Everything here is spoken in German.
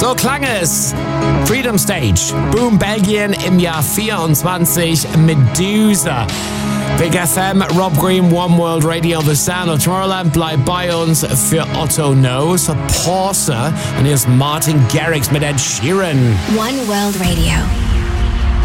So klang es. Freedom Stage, Boom Belgien im Jahr 24, Medusa. Big FM, Rob Green, One World Radio, The Sound of Tomorrowland. Bleibt bei uns für Otto Knows, Pause. Und hier ist Martin Garrix mit Ed Sheeran. One World Radio.